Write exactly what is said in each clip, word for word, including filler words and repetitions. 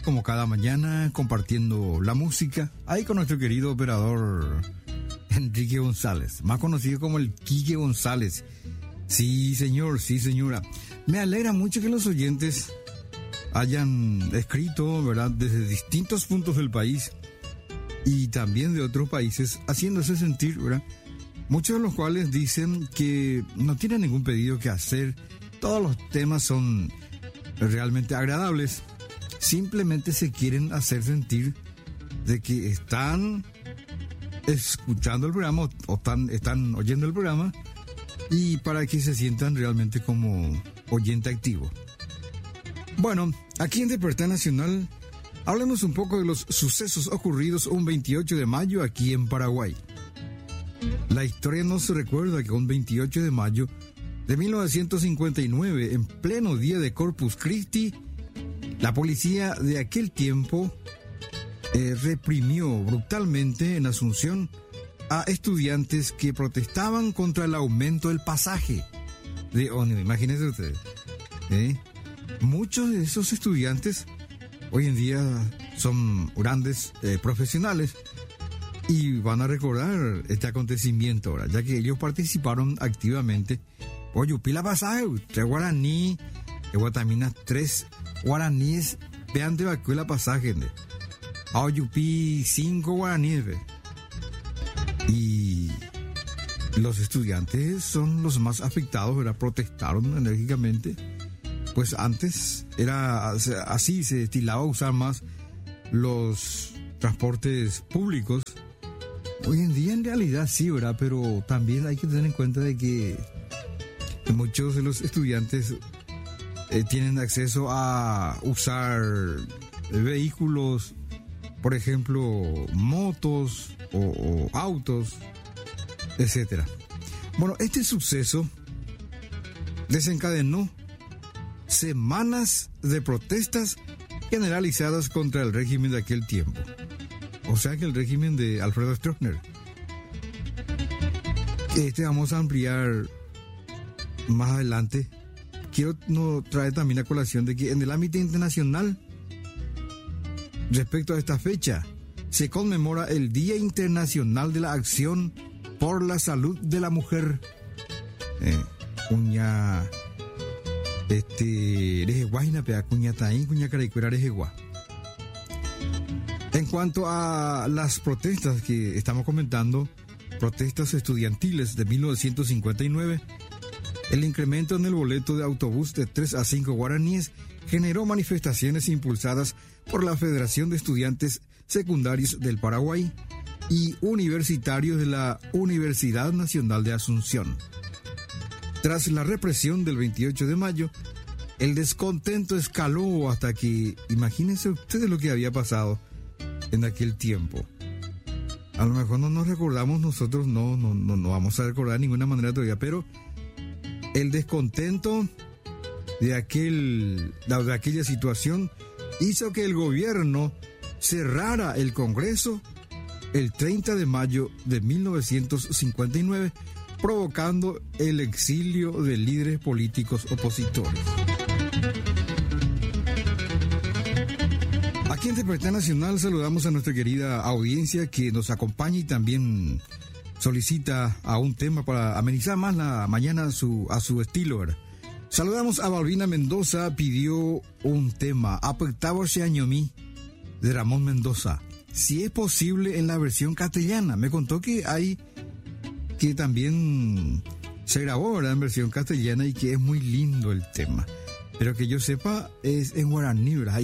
como cada mañana, compartiendo la música, ahí con nuestro querido operador Enrique González, más conocido como el Quique González. Sí, señor, sí, señora. Me alegra mucho que los oyentes hayan escrito, ¿verdad?, desde distintos puntos del país y también de otros países, haciéndose sentir, ¿verdad?, muchos de los cuales dicen que no tienen ningún pedido que hacer, todos los temas son realmente agradables, simplemente se quieren hacer sentir de que están escuchando el programa o están, están oyendo el programa, y para que se sientan realmente como oyente activo. Bueno, aquí en Despertar Nacional hablemos un poco de los sucesos ocurridos un veintiocho de mayo aquí en Paraguay. La historia nos recuerda que un veintiocho de mayo de mil novecientos cincuenta y nueve, en pleno día de Corpus Christi, la policía de aquel tiempo eh, reprimió brutalmente en Asunción a estudiantes que protestaban contra el aumento del pasaje de ómnibus. Imagínense ustedes, ¿eh? Muchos de esos estudiantes hoy en día son grandes eh, profesionales y van a recordar este acontecimiento ahora, ya que ellos participaron activamente. Oye, pila pasaje, tres guaraní, de guatamina, tres guaraníes, vean de vacuela pasaje, ¿no? Oye, cinco guaraníes, ¿ve? Y los estudiantes son los más afectados, ¿verdad? Protestaron enérgicamente. Pues antes era así, se estilaba usar más los transportes públicos. Hoy en día en realidad sí, ¿verdad? Pero también hay que tener en cuenta de que muchos de los estudiantes eh, tienen acceso a usar vehículos, por ejemplo, motos o, o autos, etcétera. Bueno, este suceso desencadenó semanas de protestas generalizadas contra el régimen de aquel tiempo. O sea que el régimen de Alfredo Stroessner. Este vamos a ampliar más adelante. Quiero no, traer también la colación de que en el ámbito internacional, respecto a esta fecha, se conmemora el Día Internacional de la Acción por la Salud de la Mujer. Eh, uña... Este, en cuanto a las protestas que estamos comentando, protestas estudiantiles de mil novecientos cincuenta y nueve, el incremento en el boleto de autobús de tres a cinco guaraníes generó manifestaciones impulsadas por la Federación de Estudiantes Secundarios del Paraguay y universitarios de la Universidad Nacional de Asunción. Tras la represión del veintiocho de mayo, el descontento escaló hasta que, imagínense ustedes lo que había pasado en aquel tiempo. A lo mejor no nos recordamos nosotros, no, no, no, no vamos a recordar de ninguna manera todavía, pero el descontento de, aquel, de aquella situación hizo que el gobierno cerrara el Congreso el treinta de mayo de mil novecientos cincuenta y nueve, provocando el exilio de líderes políticos opositores. Aquí en Despertar Nacional saludamos a nuestra querida audiencia que nos acompaña y también solicita a un tema para amenizar más la mañana a su, a su estilo, ¿verdad? Saludamos a Balbina Mendoza, pidió un tema, Apectavo año mí, de Ramón Mendoza. Si es posible en la versión castellana. Me contó que hay... que también se grabó, ¿verdad?, en versión castellana y que es muy lindo el tema. Pero que yo sepa, es en guaraní, ¿verdad?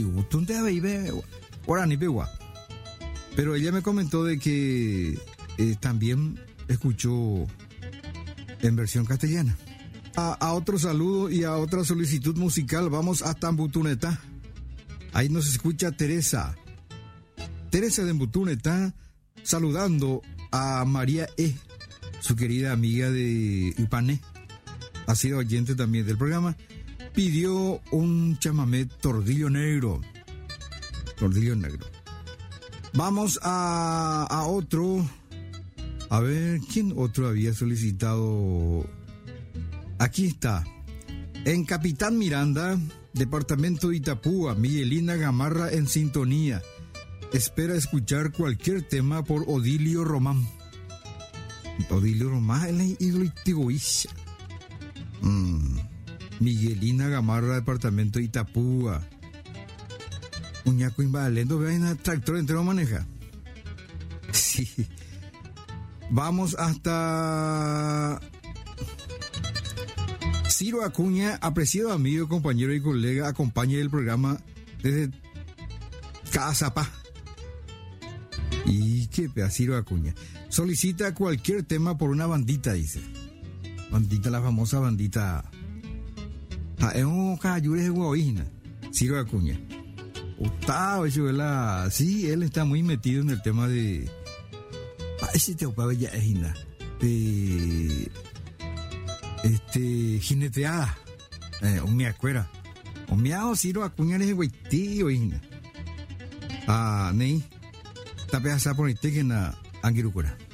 Pero ella me comentó de que eh, también escuchó en versión castellana. A, a otro saludo y a otra solicitud musical, vamos a Tambutunetá. Ahí nos escucha Teresa. Teresa de Tambutunetá, saludando a María E., su querida amiga de Ipané, ha sido oyente también del programa, pidió un chamamé Tordillo Negro. Tordillo Negro. Vamos a, a otro. A ver, ¿quién otro había solicitado? Aquí está. En Capitán Miranda, Departamento de Itapúa, Miguelina Gamarra en sintonía. Espera escuchar cualquier tema por Odilio Román. Odilio Román es el Itigoisha. Mm. Miguelina Gamarra, departamento de Itapúa. Uñaco Invalendo, vean el tractor entero maneja. Sí. Vamos hasta Ciro Acuña, apreciado amigo, compañero y colega, acompaña el programa desde Cazapá. Y qué pea, Ciro Acuña. Solicita cualquier tema por una bandita, dice. Bandita, la famosa bandita. Jaeon Cayures de Guavín, Ciro Acuña. Octavo, sí, él está muy metido en el tema de. Parece que te ya es de. Este. Jineteada. Eh, un miacuera. Un miao, Ciro Acuña es güey, tío, hija. Ah, Ney. Tapea esa por el teque en la Anguirucura.